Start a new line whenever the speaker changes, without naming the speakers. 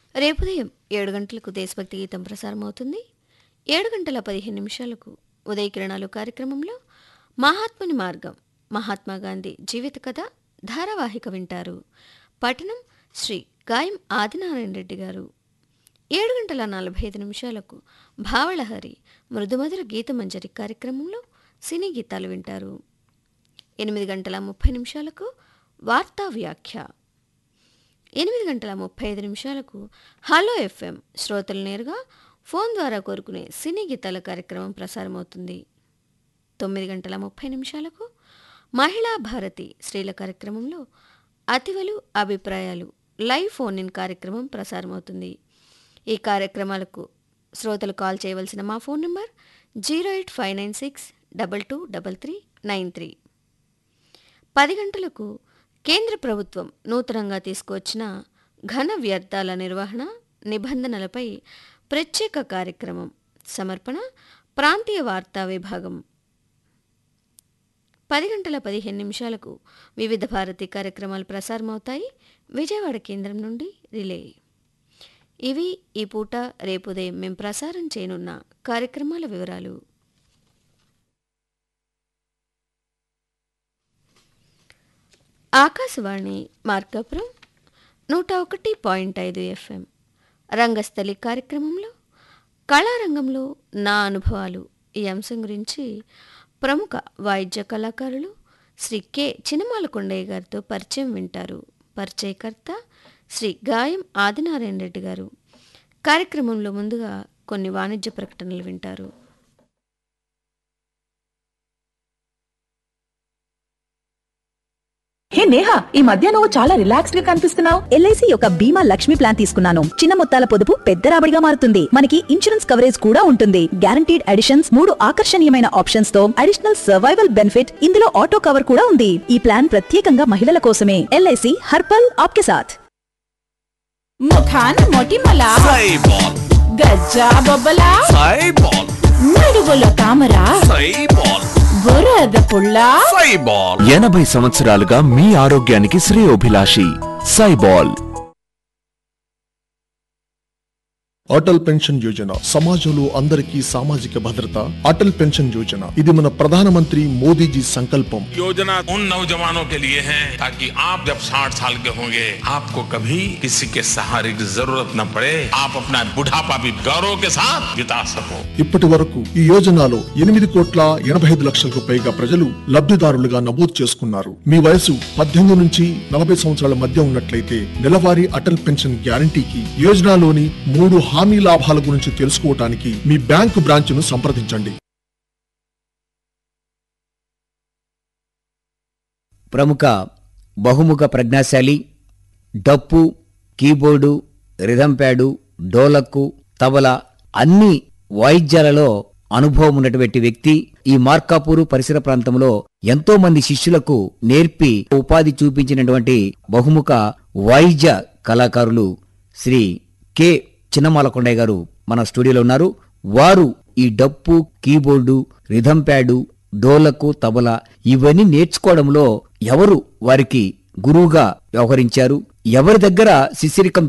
రేపు ఉదయం 7 గంటలకు దేశభక్తి గీతం ప్రసారమవుతుంది. 7 గంటల 15 నిమిషాలకు ఉదయ కిరణాలు కార్యక్రమంలో మహాత్ముని మార్గం మహాత్మాగాంధీ జీవిత కథ ధారావాహిక వింటారు. పఠనం శ్రీ గాయం ఆదినారాయణ రెడ్డి గారు. 7 గంటల 45 నిమిషాలకు భావళహరి మృదుమధుర గీతమంజరి కార్యక్రమంలో సినీ గీతాలు వింటారు. 8 గంటల 30 నిమిషాలకు వార్తా వ్యాఖ్య. 8 గంటల 35 నిమిషాలకు హలో ఎఫ్ఎం శ్రోతలు నేరుగా ఫోన్ ద్వారా కోరుకునే సినీ గీతాల కార్యక్రమం ప్రసారమవుతుంది. 9 గంటల 30 నిమిషాలకు మహిళా భారతి స్త్రీల కార్యక్రమంలో అతివలు అభిప్రాయాలు లైవ్ ఫోన్ ఇన్ కార్యక్రమం ప్రసారమవుతుంది. ఈ కార్యక్రమాలకు శ్రోతలు కాల్ చేయవలసిన మా ఫోన్ నంబర్ 08596223393. 10 గంటలకు కేంద్ర ప్రభుత్వం నూతనంగా తీసుకువచ్చిన ఘన వ్యర్థాల నిర్వహణ నిబంధనలపై ప్రత్యేక కార్యక్రమం సమర్పణ ప్రాంతీయ వార్తా విభాగం. 10 గంటల 15 నిమిషాలకు వివిధ భారతి కార్యక్రమాలు ప్రసారమవుతాయి విజయవాడ కేంద్రం నుండి రిలే. ఇవి ఈ పూట రేపు ఉదయం మేం ప్రసారం చేయనున్న కార్యక్రమాల వివరాలు. ఆకాశవాణి మార్కాపురం 101.5 ఎఫ్ఎం రంగస్థలి కార్యక్రమంలో కళారంగంలో నా అనుభవాలు ఈ అంశం గురించి ప్రముఖ వాయిద్య కళాకారులు శ్రీ కె చినమాల కొండయ్య గారితో పరిచయం వింటారు. పరిచయకర్త శ్రీ గాయం ఆదినారాయణ రెడ్డి గారు. కార్యక్రమంలో ముందుగా కొన్ని వాణిజ్య ప్రకటనలు వింటారు.
హే నేహా, ఈ మధ్య నువ్వు చాలా రిలాక్స్డ్ గా కనిపిస్తున్నావు.
ఎల్ఐసి యొక్క బీమా లక్ష్మి ప్లాన్ తీసుకున్నాను. చిన్న మొత్తాల పొదుపు పెద్ద రాబడిగా మారుతుంది. మనకి ఇన్సూరెన్స్ కవరేజ్ కూడా ఉంటుంది. గ్యారంటీడ్ అడిషన్స్, 3 ఆకర్షణీయమైన ఆప్షన్స్ తో అడిషనల్ సర్వైవల్ బెనిఫిట్. ఇందులో ఆటో కవర్ కూడా ఉంది. ఈ ప్లాన్ ప్రత్యేకంగా మహిళల కోసమే. ఎల్ఐసి హర్పల్ ఆప్కే సాథ్.
ముఖాన్ మొటిమల
సైబాల్,
గజ్జా బొబ్బల
సైబాల్,
నడువుల తామర
సైబాల్,
బురద పుల్ల
సైబాల్. 80 సంవత్సరాలుగా మీ ఆరోగ్యానికి శ్రేయోభిలాషి సైబాల్.
అటల్ పెన్షన్ యోజన సమాజంలో అందరికీ సామాజిక భద్రత. అటల్ పెన్షన్ యోజన ఇది మన ప్రధానమంత్రి మోదీజీ సంకల్పం.
योजना उन नौजवानों के लिए है ताकि आप जब 60 साल के होंगे आपको कभी किसी के सहारे की जरूरत न पड़े, आप अपना बुढ़ापा भी गौरव के साथ बिता सको.
ఇప్పటి వరకు ఈ యోజనలో 8,85,00,000కు పైగా ప్రజలు లబ్ధిదారులుగా నమోదు చేసుకున్నారు. మీ వయసు 18 నుంచి 40 సంవత్సరాల మధ్య ఉన్నట్లయితే నెలవారీ అటల్ పెన్షన్ గ్యారంటీకి యోజనలోని 3 హామీ లాభాల గురించి తెలుసుకోవటానికి మీ బ్యాంకు బ్రాంచ్ను సంప్రదించండి.
ప్రముఖ బహుముఖ ప్రజ్ఞాశాలి, డప్పు, కీబోర్డు, రిథం ప్యాడు, డోలక్కు, తబలా అన్ని వాయిద్యాలలో అనుభవం ఉన్నటువంటి వ్యక్తి. ఈ మార్కాపూరు పరిసర ప్రాంతంలో ఎంతో మంది శిష్యులకు నేర్పి ఉపాధి చూపించినటువంటి బహుముఖ వాయిద్య కళాకారులు శ్రీ కె చిన్నమాల కొండయ్య గారు మన స్టూడియోలో ఉన్నారు. వారు ఈ డప్పు, కీబోర్డు, రిథం ప్యాడు, డోలకు, తబలా ఇవన్నీ నేర్చుకోవడంలో ఎవరు వారికి గురువుగా వ్యవహరించారు, ఎవరి దగ్గర శిష్యరికం